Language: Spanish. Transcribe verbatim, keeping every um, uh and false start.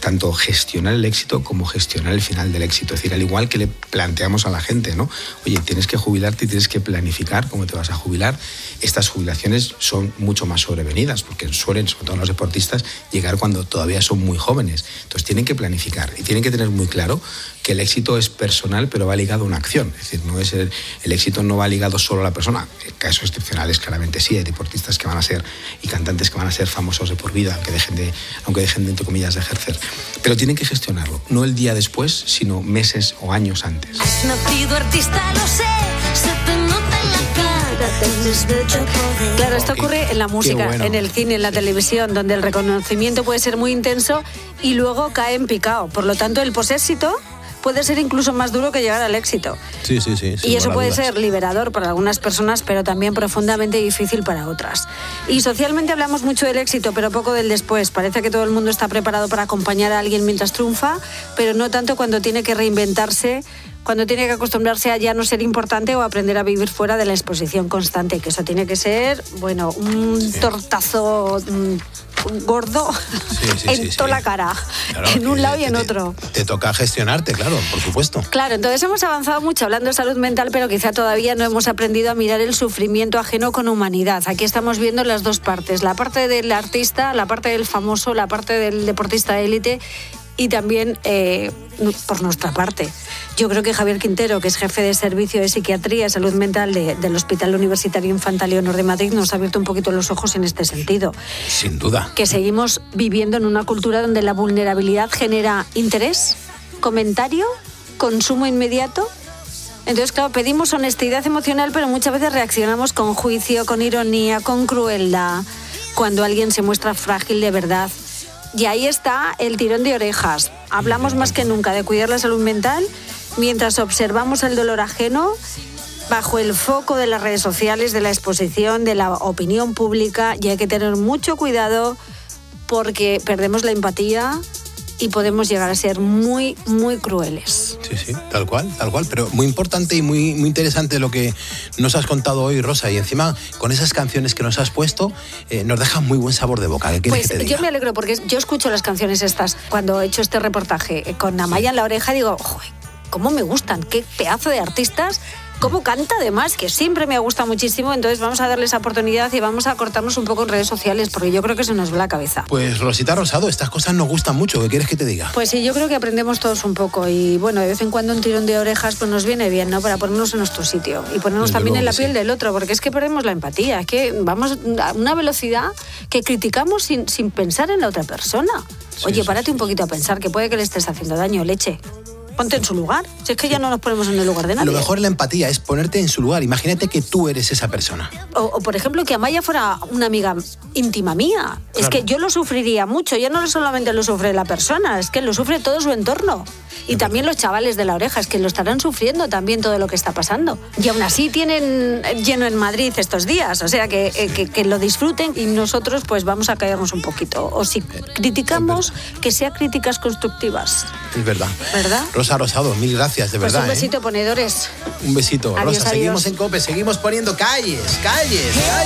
tanto gestionar el éxito como gestionar el final del éxito. Es decir, al igual que le planteamos a la gente, ¿no? Oye, tienes que jubilarte y tienes que planificar cómo te vas a jubilar. Estas jubilaciones son mucho más sobrevenidas porque suelen, sobre todo los deportistas, llegar cuando todavía son muy jóvenes. Entonces tienen que planificar y tienen que tener muy claro que el éxito es personal, pero va ligado a una acción. Es decir, no es el, el éxito no va ligado solo a la persona. En casos excepcionales, claramente sí, hay deportistas que van a ser y cantantes que van a ser famosos de por vida, aunque dejen de, aunque dejen de, entre comillas, de ejercer. Pero tienen que gestionarlo, no el día después, sino meses o años antes. Has nacido artista, lo sé, se te nota en la cara, tienes mucho poder. Claro, esto ocurre en la música, bueno. En el cine, en la televisión, donde el reconocimiento puede ser muy intenso y luego cae en picado. Por lo tanto, el poséxito puede ser incluso más duro que llegar al éxito. Sí, sí, sí. Y eso puede ser liberador para algunas personas, pero también profundamente difícil para otras. Y socialmente hablamos mucho del éxito, pero poco del después. Parece que todo el mundo está preparado para acompañar a alguien mientras triunfa, pero no tanto cuando tiene que reinventarse, cuando tiene que acostumbrarse a ya no ser importante o aprender a vivir fuera de la exposición constante, que eso tiene que ser, bueno, un sí. tortazo un gordo sí, sí, en sí, toda sí. la cara, claro, en un lado y en te, otro. Te toca gestionarte, claro, por supuesto. Claro, entonces hemos avanzado mucho hablando de salud mental, pero quizá todavía no hemos aprendido a mirar el sufrimiento ajeno con humanidad. Aquí estamos viendo las dos partes, la parte del artista, la parte del famoso, la parte del deportista élite y también eh, por nuestra parte. Yo creo que Javier Quintero, que es jefe de servicio de psiquiatría y salud mental de, del Hospital Universitario Infanta Leonor de Madrid, nos ha abierto un poquito los ojos en este sentido. Sin duda. Que seguimos viviendo en una cultura donde la vulnerabilidad genera interés, comentario, consumo inmediato. Entonces, claro, pedimos honestidad emocional, pero muchas veces reaccionamos con juicio, con ironía, con crueldad, cuando alguien se muestra frágil de verdad. Y ahí está el tirón de orejas. Hablamos más que nunca de cuidar la salud mental mientras observamos el dolor ajeno bajo el foco de las redes sociales, de la exposición, de la opinión pública, y hay que tener mucho cuidado porque perdemos la empatía y podemos llegar a ser muy, muy crueles. Sí, sí, tal cual, tal cual, pero muy importante y muy, muy interesante lo que nos has contado hoy, Rosa, y encima con esas canciones que nos has puesto eh, nos dejan muy buen sabor de boca. ¿Qué quieres pues que te diga? Yo me alegro porque yo escucho las canciones estas cuando he hecho este reportaje con Amaya en la oreja, digo, joder, cómo me gustan, qué pedazo de artistas, cómo canta además, que siempre me ha gustado muchísimo. Entonces vamos a darle esa oportunidad y vamos a cortarnos un poco en redes sociales porque yo creo que se nos va la cabeza. Pues Rosita Rosado, estas cosas nos gustan mucho, ¿qué quieres que te diga? Pues sí, yo creo que aprendemos todos un poco y bueno, de vez en cuando un tirón de orejas pues nos viene bien, ¿no? Para ponernos en nuestro sitio y ponernos Desde también en la piel sí. del otro, porque es que perdemos la empatía, es que vamos a una velocidad que criticamos sin, sin pensar en la otra persona. Sí, Oye, párate sí, un poquito a pensar que puede que le estés haciendo daño, leche. Ponte en su lugar. Si es que ya no nos ponemos en el lugar de nadie. Lo mejor en la empatía es ponerte en su lugar. Imagínate que tú eres esa persona. O, o por ejemplo, que Amaya fuera una amiga íntima mía. Claro. Es que yo lo sufriría mucho. Ya no solamente lo sufre la persona, es que lo sufre todo su entorno. Y es también verdad. Los chavales de la oreja, es que lo estarán sufriendo también todo lo que está pasando. Y aún así tienen lleno en Madrid estos días. O sea, que, eh, que, que lo disfruten y nosotros pues vamos a caernos un poquito. O si criticamos, que sea críticas constructivas. Es verdad. ¿Verdad? Rosa Rosado, mil gracias, de pues verdad. Un besito, ¿eh? ponedores. Un besito. Adiós, Rosa, adiós. Seguimos en COPE, seguimos poniendo calles, calles, calles.